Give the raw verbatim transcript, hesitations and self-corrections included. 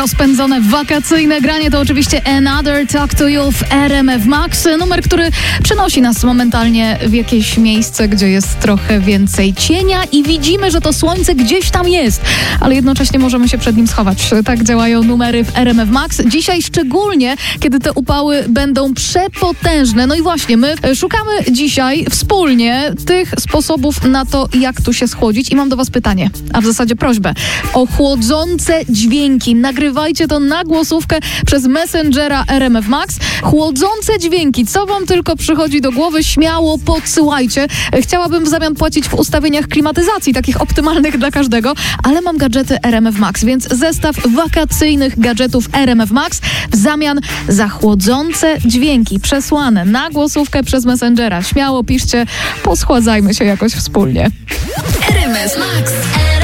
rozpędzone wakacyjne granie to oczywiście Another Talk to You w R M F Max. Numer, który przenosi nas momentalnie w jakieś miejsce, gdzie jest trochę więcej cienia i widzimy, że to słońce gdzieś tam jest, ale jednocześnie możemy się przed nim schować. Tak działają numery w R M F Max. Dzisiaj szczególnie, kiedy te upały będą przepotężne. No i właśnie, my szukamy dzisiaj wspólnie tych sposobów na to, jak tu się schłodzić i mam do was pytanie, a w zasadzie prośbę o chłodzące dźwięki. Nagrywajcie to na głosówkę przez Messengera R M F Max. Chłodzące dźwięki, co wam tylko przychodzi do głowy, śmiało podsyłajcie. Chciałabym w zamian płacić w ustawieniach klimatyzacji, takich optymalnych dla każdego, ale mam gadżety R M F Max, więc zestaw wakacyjnych gadżetów R M F Max w zamian za chłodzące dźwięki przesłane na głosówkę przez Messengera. Śmiało piszcie, poschładzajmy się jakoś wspólnie. R M F Max.